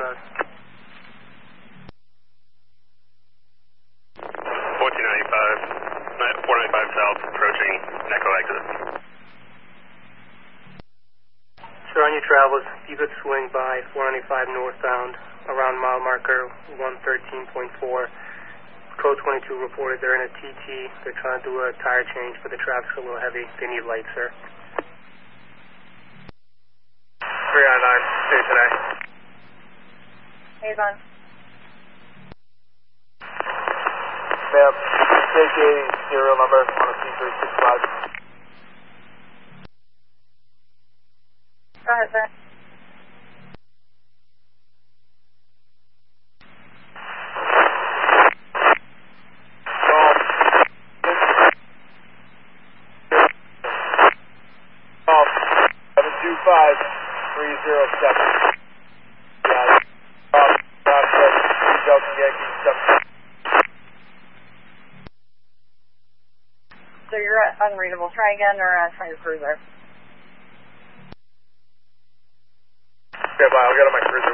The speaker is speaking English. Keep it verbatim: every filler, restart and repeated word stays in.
five. fourteen ninety-five, four ninety-five south, approaching Echo exit. Sir, on your travels, you could swing by four ninety-five northbound around mile marker one thirteen point four. Code twenty-two reported they're in a T T. They're trying to do a tire change, but the traffic's a little heavy. They need lights, sir. three nine nine, see you today. Hey, on. Ma'am, J K serial number on a C three six five. Go ahead, sir. seven two five three zero seven. Yeah, um, Delta Yankee seven. So you're unreadable. Try again or uh, try your cruiser. Okay, bye. I'll get on my cruiser.